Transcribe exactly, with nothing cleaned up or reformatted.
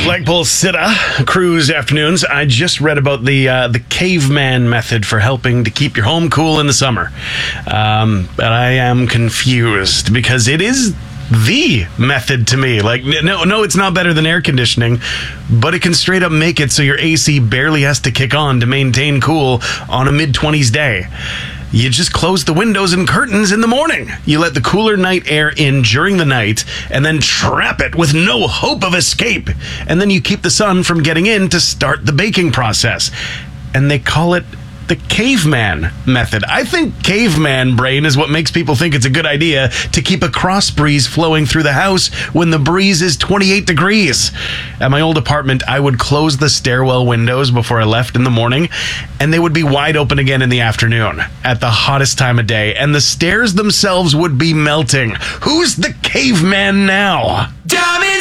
Flagpole Sitta cruise afternoons. I just read about the uh, the caveman method for helping to keep your home cool in the summer. Um, but I am confused because it is the method to me. Like, no, no, it's not better than air conditioning, but it can straight up make it so your A C barely has to kick on to maintain cool on a mid twenties day. You just close the windows and curtains in the morning. You let the cooler night air in during the night and then trap it with no hope of escape. And then you keep the sun from getting in to start the baking process. And they call it the caveman method. I think caveman brain is what makes people think it's a good idea to keep a cross breeze flowing through the house when the breeze is twenty-eight degrees. At my old apartment, I would close the stairwell windows before I left in the morning, and they would be wide open again in the afternoon at the hottest time of day, and the stairs themselves would be melting. Who's the caveman now? Diamond